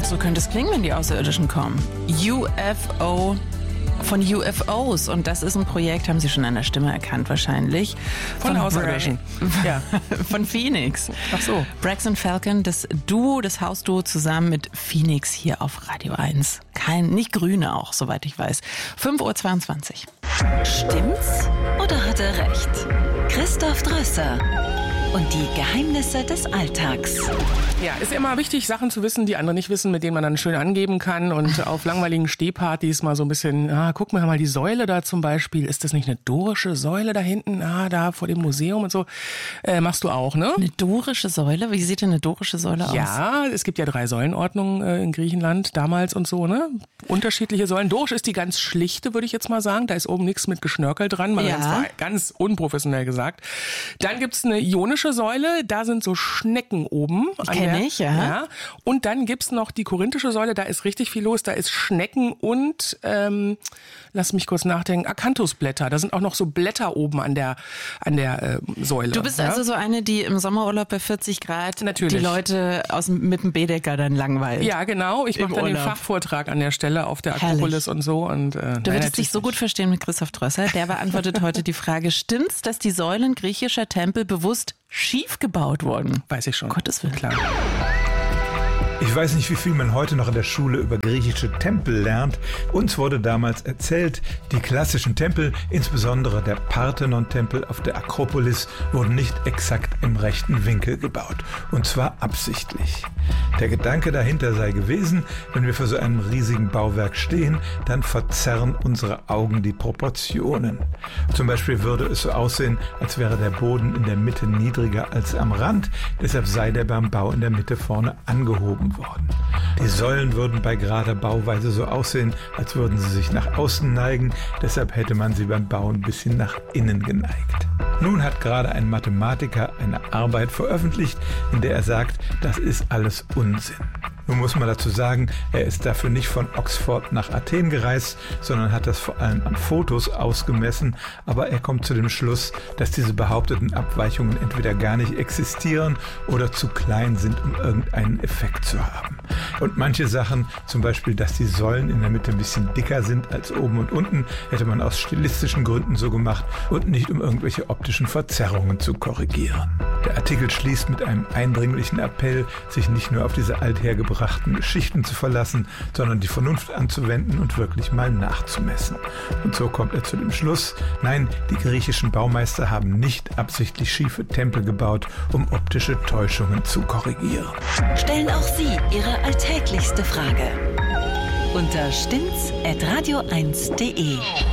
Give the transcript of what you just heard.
so könnte es klingen, wenn die Außerirdischen kommen. UFO von UFOs. Und das ist ein Projekt, haben Sie schon an der Stimme erkannt wahrscheinlich. Von Außerirdischen. Ja. Von Phoenix. Ach so. Braxton Falcon, das Duo, das Hausduo zusammen mit Phoenix hier auf Radio 1. Nicht Grüne auch, soweit ich weiß. 5:22 Uhr. Stimmt's oder hat er recht? Christoph Drösser und die Geheimnisse des Alltags. Ja, ist immer wichtig, Sachen zu wissen, die andere nicht wissen, mit denen man dann schön angeben kann und auf langweiligen Stehpartys mal so ein bisschen, guck mir mal die Säule da zum Beispiel, ist das nicht eine dorische Säule da hinten, da vor dem Museum und so, machst du auch, ne? Eine dorische Säule? Wie sieht denn eine dorische Säule aus? Ja, es gibt ja 3 Säulenordnungen in Griechenland damals und so, ne? Unterschiedliche Säulen. Dorisch ist die ganz schlichte, würde ich jetzt mal sagen, da ist oben nichts mit Geschnörkel dran, mal ganz unprofessionell gesagt. Dann gibt's eine ionische Säule, da sind so Schnecken oben. Kenne ich, ja. Und dann gibt's noch die korinthische Säule, da ist richtig viel los, da ist Schnecken und, lass mich kurz nachdenken, Akanthusblätter. Da sind auch noch so Blätter oben an der Säule. Du bist also so eine, die im Sommerurlaub bei 40 Grad Natürlich. die Leute mit dem Bedecker dann langweilt. Ja, genau. Ich mache dann den Fachvortrag an der Stelle auf der Akropolis und so. Und, du würdest dich so gut verstehen mit Christoph Drösser. Der beantwortet heute die Frage, stimmt's, dass die Säulen griechischer Tempel bewusst schief gebaut wurden? Weiß ich schon. Gottes Willen. Klar. Ich weiß nicht, wie viel man heute noch in der Schule über griechische Tempel lernt. Uns wurde damals erzählt, die klassischen Tempel, insbesondere der Parthenon-Tempel auf der Akropolis, wurden nicht exakt im rechten Winkel gebaut. Und zwar absichtlich. Der Gedanke dahinter sei gewesen, wenn wir vor so einem riesigen Bauwerk stehen, dann verzerren unsere Augen die Proportionen. Zum Beispiel würde es so aussehen, als wäre der Boden in der Mitte niedriger als am Rand. Deshalb sei der beim Bau in der Mitte vorne angehoben worden. Die Säulen würden bei gerader Bauweise so aussehen, als würden sie sich nach außen neigen. Deshalb hätte man sie beim Bauen ein bisschen nach innen geneigt. Nun hat gerade ein Mathematiker eine Arbeit veröffentlicht, in der er sagt, das ist alles Unsinn. Nun muss man dazu sagen, er ist dafür nicht von Oxford nach Athen gereist, sondern hat das vor allem an Fotos ausgemessen, aber er kommt zu dem Schluss, dass diese behaupteten Abweichungen entweder gar nicht existieren oder zu klein sind, um irgendeinen Effekt zu haben. Und manche Sachen, zum Beispiel, dass die Säulen in der Mitte ein bisschen dicker sind als oben und unten, hätte man aus stilistischen Gründen so gemacht und nicht um irgendwelche optischen Verzerrungen zu korrigieren. Der Artikel schließt mit einem eindringlichen Appell, sich nicht nur auf diese althergebrachten Geschichten zu verlassen, sondern die Vernunft anzuwenden und wirklich mal nachzumessen. Und so kommt er zu dem Schluss, nein, die griechischen Baumeister haben nicht absichtlich schiefe Tempel gebaut, um optische Täuschungen zu korrigieren. Stellen auch Sie Ihre alltäglichste Frage unter stimmt's@radio1.de.